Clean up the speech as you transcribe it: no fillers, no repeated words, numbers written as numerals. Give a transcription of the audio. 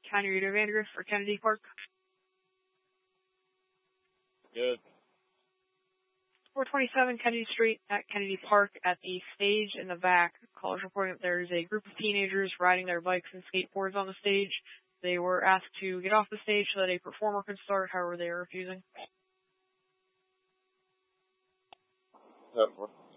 County Reader Vandergrift for Kennedy Park. Good. 427 Kennedy Street at Kennedy Park at the stage in the back. Callers reporting that there's a group of teenagers riding their bikes and skateboards on the stage. They were asked to get off the stage so that a performer could start, however they are refusing. Yep.